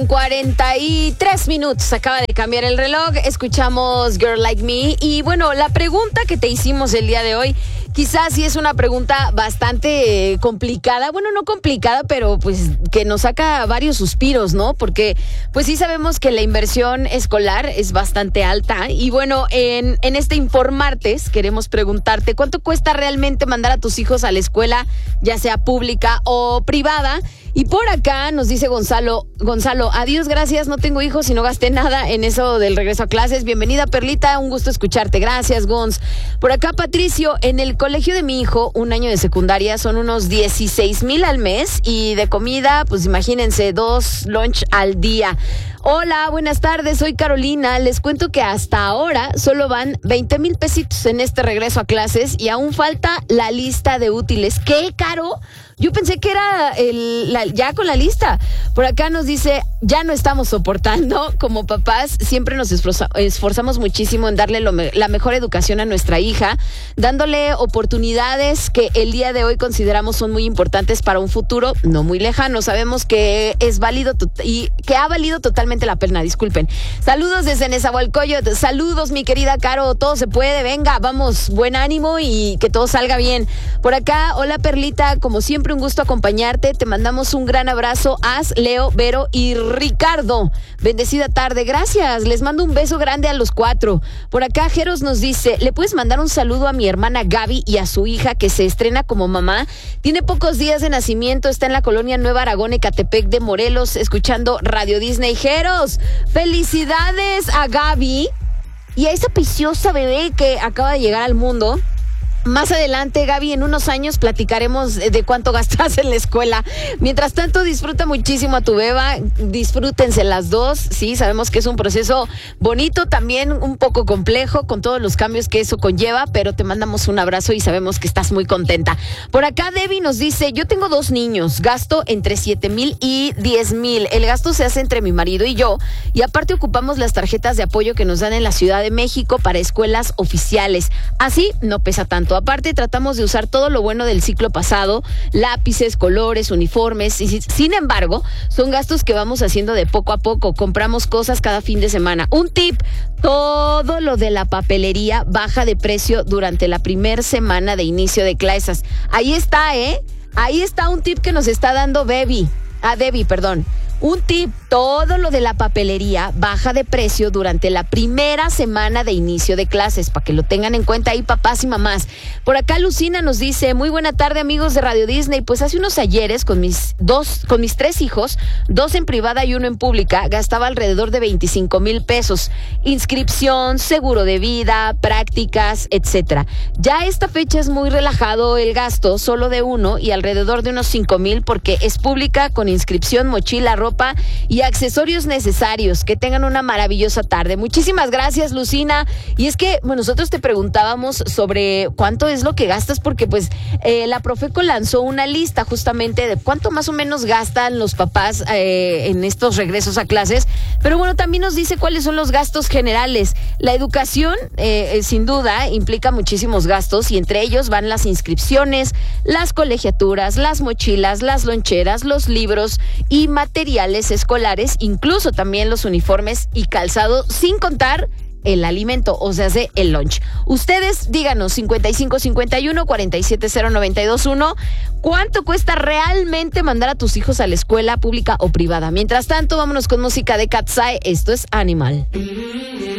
43 minutos, acaba de cambiar el reloj, escuchamos Girl Like Me y bueno, la pregunta que te hicimos el día de hoy, quizás sí es una pregunta bastante complicada, bueno, no complicada, pero pues que nos saca varios suspiros, ¿no? Porque pues sí sabemos que la inversión escolar es bastante alta y bueno, en este Informartes queremos preguntarte, ¿cuánto cuesta realmente mandar a tus hijos a la escuela, ya sea pública o privada? Y por acá nos dice Gonzalo, adiós, gracias, no tengo hijos y no gasté nada en eso del regreso a clases. Bienvenida, Perlita, un gusto escucharte. Gracias, Gonz. Por acá, Patricio, en el colegio de mi hijo, un año de secundaria, son unos 16,000 al mes y de comida, pues imagínense, 2 lunch al día. Hola, buenas tardes, soy Carolina. Les cuento que hasta ahora solo van 20,000 pesitos en este regreso a clases y aún falta la lista de útiles. ¿Qué, Caro? Yo pensé que era ya con la lista. Por acá nos dice, ya no estamos soportando. Como papás, siempre nos esforzamos muchísimo en darle la mejor educación a nuestra hija, dándole oportunidades que el día de hoy consideramos son muy importantes para un futuro no muy lejano. Sabemos que es válido y que ha valido totalmente la pena, disculpen. Saludos desde Nezahualcóyotl. Saludos, mi querida Caro. Todo se puede. Venga, vamos, buen ánimo y que todo salga bien. Por acá, hola, Perlita. Como siempre, un gusto acompañarte. Te mandamos un gran abrazo. Leo, Vero y Ricardo. Bendecida tarde. Gracias. Les mando un beso grande a los 4. Por acá, Jeros nos dice, ¿le puedes mandar un saludo a mi hermana Gaby y a su hija que se estrena como mamá? Tiene pocos días de nacimiento. Está en la colonia Nueva Aragón, Ecatepec de Morelos, escuchando Radio Disney. Jeros, felicidades a Gaby y a esa preciosa bebé que acaba de llegar al mundo. Más adelante, Gaby, en unos años platicaremos de cuánto gastas en la escuela. Mientras tanto, disfruta muchísimo a tu beba, disfrútense las dos, sí, sabemos que es un proceso bonito, también un poco complejo, con todos los cambios que eso conlleva, pero te mandamos un abrazo y sabemos que estás muy contenta. Por acá, Debbie nos dice, yo tengo 2 niños, gasto entre 7,000 y 10,000. El gasto se hace entre mi marido y yo, y aparte ocupamos las tarjetas de apoyo que nos dan en la Ciudad de México para escuelas oficiales. Así no pesa tanto. Aparte, tratamos de usar todo lo bueno del ciclo pasado, lápices, colores, uniformes, y sin embargo, son gastos que vamos haciendo de poco a poco. Compramos cosas cada fin de semana. Un tip, todo lo de la papelería baja de precio durante la primera semana de inicio de clases. Ahí está, Ahí está un tip que nos está dando Debbie, perdón. Un tip, todo lo de la papelería baja de precio durante la primera semana de inicio de clases, para que lo tengan en cuenta ahí papás y mamás. Por acá Lucina nos dice, muy buena tarde amigos de Radio Disney, pues hace unos ayeres con mis 3 hijos, 2 en privada y 1 en pública, gastaba alrededor de 25,000 pesos, inscripción, seguro de vida, prácticas, etcétera. Ya esta fecha es muy relajado el gasto, solo de 1 y alrededor de unos 5,000 porque es pública con inscripción, mochila, ropa y accesorios necesarios. Que tengan una maravillosa tarde. Muchísimas gracias, Lucina. Y es que nosotros te preguntábamos sobre cuánto es lo que gastas, porque pues la Profeco lanzó una lista justamente de cuánto más o menos gastan los papás en estos regresos a clases, pero bueno, también nos dice cuáles son los gastos generales. La educación sin duda implica muchísimos gastos y entre ellos van las inscripciones, las colegiaturas, las mochilas, las loncheras, los libros y materiales escolares, incluso también los uniformes y calzado, sin contar el alimento, o sea, el lunch. Ustedes díganos 5551-470-921 ¿cuánto cuesta realmente mandar a tus hijos a la escuela pública o privada? Mientras tanto, vámonos con música de Katsai. Esto es Animal.